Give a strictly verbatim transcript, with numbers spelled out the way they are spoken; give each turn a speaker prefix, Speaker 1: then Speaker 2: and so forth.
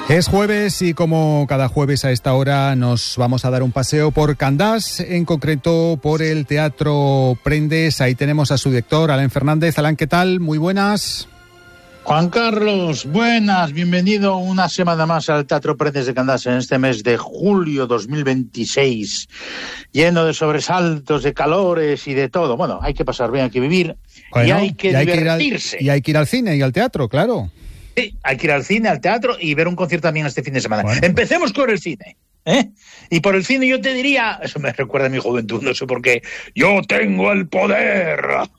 Speaker 1: Es jueves y como cada jueves a esta hora nos vamos a dar un paseo por Candás, en concreto por el Teatro Prendes. Ahí tenemos a su director, Alain Fernández. Alain, ¿qué tal? Muy buenas.
Speaker 2: Juan Carlos, buenas, bienvenido una semana más al Teatro Prendes de Candás en este mes de julio dos mil veintiséis, lleno de sobresaltos, de calores y de todo. Bueno, hay que pasar bien, hay que vivir, bueno, y hay que
Speaker 1: y hay
Speaker 2: divertirse.
Speaker 1: Que ir al, y hay que ir al cine y al teatro, claro.
Speaker 2: Sí, hay que ir al cine, al teatro y ver un concierto también este fin de semana.
Speaker 1: Bueno.
Speaker 2: Empecemos con el cine, ¿eh? Y por el cine yo te diría, eso me recuerda a mi juventud, no sé por qué, yo tengo el poder.